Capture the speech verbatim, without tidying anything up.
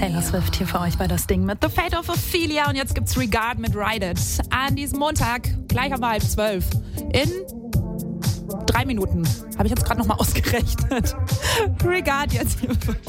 Taylor Swift hier für euch bei das Ding mit The Fate of Ophelia. Und jetzt gibt's Regard mit Ride It. An diesem Montag, gleich um halb zwölf. In drei Minuten. Habe ich jetzt gerade nochmal ausgerechnet. Regard jetzt hier für